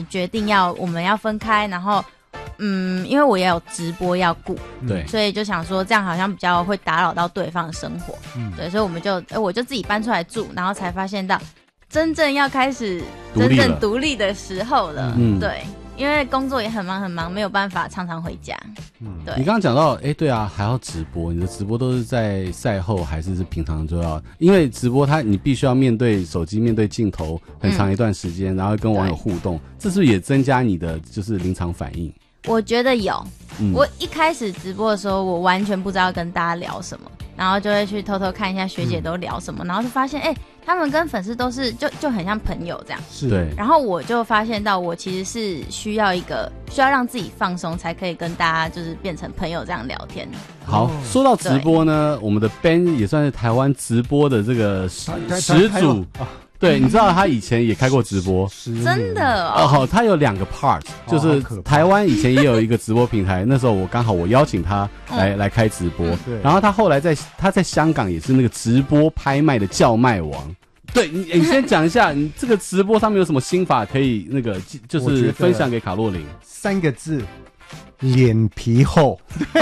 决定我们要分开，然后因为我也有直播要顾， 对， 所以就想说这样好像比较会打扰到对方的生活，对，所以我就自己搬出来住，然后才发现到真正要开始真正独立的时候了，对，因为工作也很忙，没有办法常常回家。对。 你刚刚讲到，对啊，还要直播，你的直播都是在赛后还是平常就要？因为直播你必须要面对手机、面对镜头很长一段时间，然后跟网友互动，这是不是也增加你的就是临场反应？ 我觉得有。我一开始直播的时候，我完全不知道跟大家聊什么，然后就会去偷偷看一下学姐都聊什么，然后就发现他们跟粉丝都是就很像朋友这样。 是。对。 然后我就发现到我其实是需要让自己放松，才可以跟大家就是变成朋友这样聊天。 好，说到直播呢，我们的 Ben 也算是台湾直播的这个始祖。对，你知道他以前也开过直播， 真的他有2个 part， 就是台湾以前也有一个直播平台，那时候我邀请他来开直播，然后他后来他在香港也是那个直播拍卖的叫卖王。对，你先讲一下，你这个直播上面有什么心法可以就是分享给卡洛琳？3 个字。脸皮厚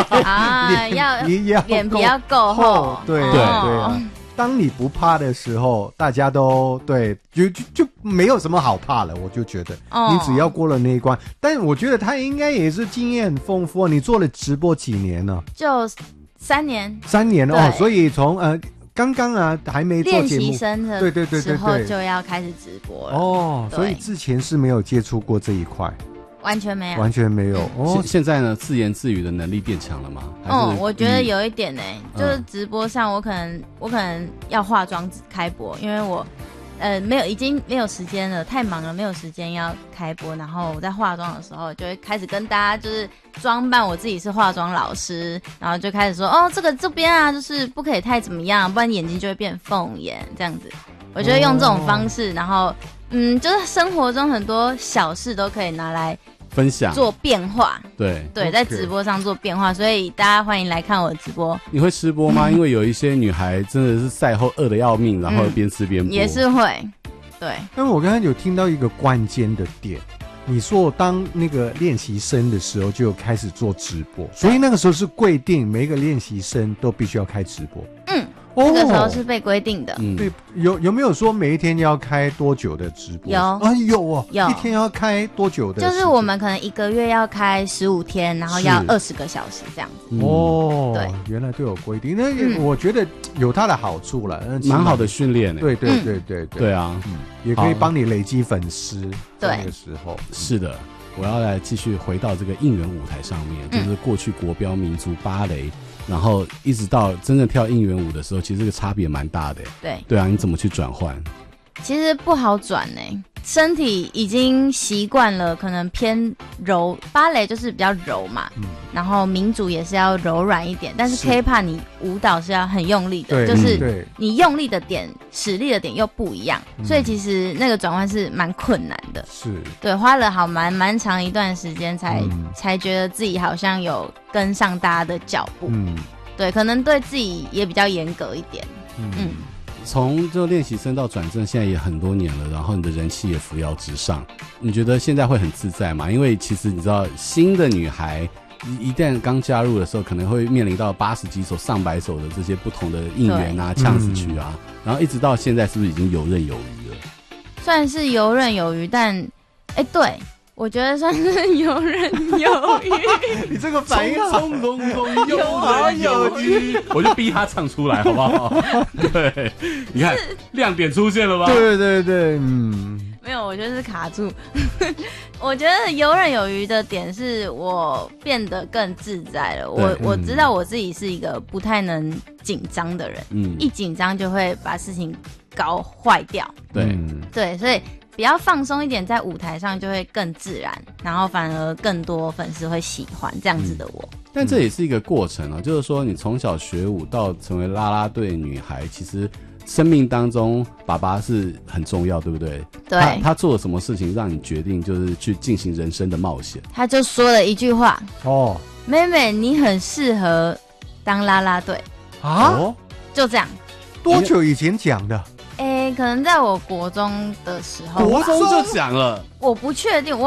脸皮要够厚， 对啊。当你不怕的时候，大家都就没有什么好怕了。我就觉得，你只要过了那一关。但我觉得他应该也是经验很丰富。你做了直播几年呢？ 就3年。 3年哦，所以从刚刚还没做节目， 练习生的时候就要开始直播了。 所以之前是没有接触过这一块。 完全没有， 完全没有。 现在呢，自言自语的能力变强了吗？ 我觉得有一点就是直播上我可能要化妆开播，因为我已经没有时间了，太忙了，没有时间要开播。然后我在化妆的时候，就会开始跟大家就是装扮我自己是化妆老师，然后就开始说这边啊，就是不可以太怎么样，不然眼睛就会变凤眼这样子。我觉得用这种方式，然后就是生活中很多小事都可以拿来分享做变化。 对， 在直播上做变化，所以大家欢迎来看我的直播。 你会吃播吗？因为有一些女孩真的是赛后饿得要命，然后边吃边播。 也是会。对。 但我刚才有听到一个关键的点，你说当那个练习生的时候就开始做直播，所以那个时候是规定每一个练习生都必须要开直播。 那个时候是被规定的。 对，有没有说每一天要开多久的直播？有一天要开多久的？ 就是我们可能1个月要开15天，然后要20个小时这样子。 对，原来都有规定。那我觉得有它的好处了， 蛮好的训练。 对啊，也可以帮你累积粉丝。那个时候是的。我要来继续回到这个应援舞台上面，就是过去国标民族芭蕾，然后一直到真正跳应援舞的时候，其实这个差别蛮大的。对啊，你怎么去转换？ 其实不好转身体已经习惯了，可能偏柔，芭蕾就是比较柔嘛，然后民族也是要柔软一点，但是 K-pop 你舞蹈是要很用力的，就是你用力的点、使力的点又不一样，所以其实那个转换是蛮困难的。对，花了蛮长一段时间才觉得自己好像有跟上大家的脚步。对，可能对自己也比较严格一点。 从这个练习生到转正，现在也很多年了，然后你的人气也扶摇直上，你觉得现在会很自在吗？因为其实你知道，新的女孩一旦刚加入的时候，可能会面临到80几首、上百首的这些不同的应援啊、呛死曲啊，然后一直到现在，是不是已经游刃有余了？ 算是游刃有余，但对。我觉得算是游刃有余。 你这个反应匆匆游刃有余，我就逼他唱出来好不好？对，你看亮点出现了吧？ 对， 没有，我觉得是卡住。我觉得游刃有余的点是我变得更自在了。我知道我自己是一个不太能紧张的人，一紧张就会把事情搞坏掉。对，所以比较放松一点，在舞台上就会更自然，然后反而更多粉丝会喜欢这样子的我。 但这也是一个过程啊，就是说你从小学舞到成为啦啦队女孩，其实生命当中爸爸是很重要，对不对？ 对。 他做了什么事情让你决定就是去进行人生的冒险？ 他就说了一句话：妹妹，你很适合当啦啦队啊！ 就这样。 多久以前讲的？ 可能在我国中的时候， 国中就讲了， 我不确定。